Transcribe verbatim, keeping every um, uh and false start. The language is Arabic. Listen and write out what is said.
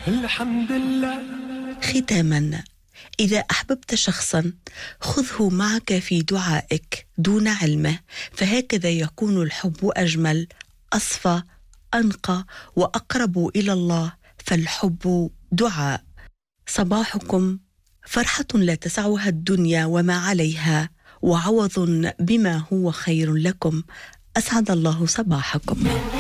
الحمد لله. ختاما، إذا أحببت شخصا خذه معك في دعائك دون علمه، فهكذا يكون الحب أجمل، أصفى، أنقى، وأقرب إلى الله، فالحب دعاء. صباحكم فرحة لا تسعها الدنيا وما عليها، وعوض بما هو خير لكم. أسعد الله صباحكم.